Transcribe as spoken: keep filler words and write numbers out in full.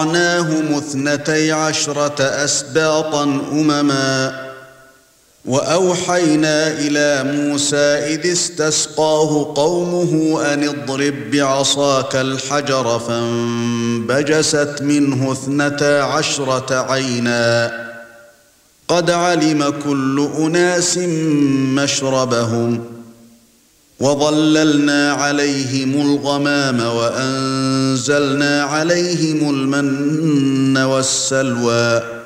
وَجَعَلْنَاهُمُ اثْنَتَيْ عَشْرَةَ أَسْبَاطًا أُمَمًا وَأَوْحَيْنَا إِلَى مُوسَى إِذِ اسْتَسْقَاهُ قَوْمُهُ أَنِ اضْرِب بِّعَصَاكَ الْحَجَرَ فَانبَجَسَتْ مِنْهُ اثْنَتَا عَشْرَةَ عَيْنًا قَدْ عَلِمَ كُلُّ أُنَاسٍ مَّشْرَبَهُمْ وَظَلَّلْنَا عَلَيْهِمُ الْغَمَامَ وَأَنزَلْنَا عَلَيْهِمُ الْمَنَّ وَالسَّلْوَىٰ